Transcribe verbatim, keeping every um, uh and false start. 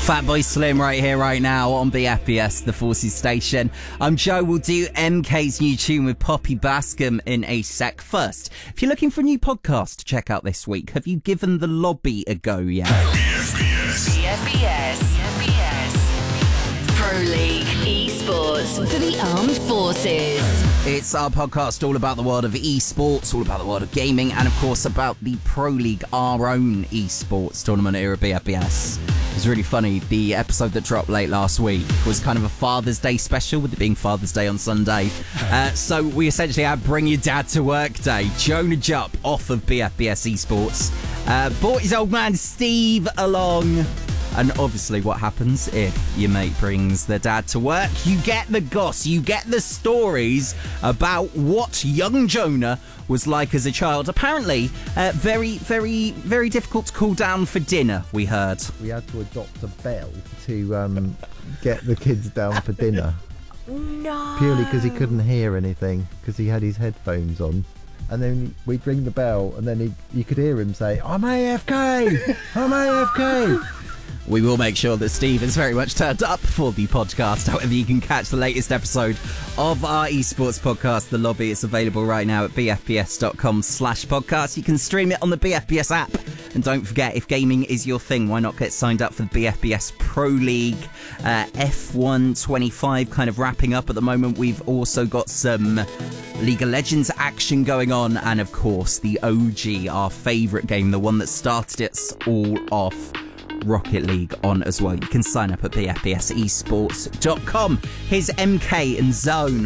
Fatboy Slim right here, right now on B F B S, the Forces Station. I'm Joe. We'll do M K's new tune with Poppy Bascom in a sec. First, if you're looking for a new podcast to check out this week, have you given The Lobby a go yet? B F B S. B F B S. B F B S. Pro League Esports for the Armed Forces. It's our podcast all about the world of esports, all about the world of gaming, and of course about the Pro League, our own esports tournament here at B F B S. It was really funny. The episode that dropped late last week was kind of a Father's Day special, with it being Father's Day on Sunday. Uh, so we essentially had Bring Your Dad to Work Day. Jonah Jupp off of B F B S Esports uh, brought his old man Steve along. And obviously what happens if your mate brings their dad to work? You get the goss, you get the stories about what young Jonah was like as a child. Apparently, uh, very, very, very difficult to cool down for dinner, we heard. We had to adopt a bell to um, get the kids down for dinner. No. Purely because he couldn't hear anything, because he had his headphones on. And then we'd ring the bell, and then he, you could hear him say, "I'm A F K! I'm A F K!" We will make sure that Steve is very much turned up for the podcast. However, you can catch the latest episode of our esports podcast, The Lobby. It's available right now at bfbs.com slash podcast. You can stream it on the B F B S app. And don't forget, if gaming is your thing, why not get signed up for the B F B S Pro League uh, F one twenty-five kind of wrapping up at the moment. We've also got some League of Legends action going on. And of course, the O G, our favourite game, the one that started us all off, Rocket League, on as well. You can sign up at b f b s esports dot com. Here's M K and Zone.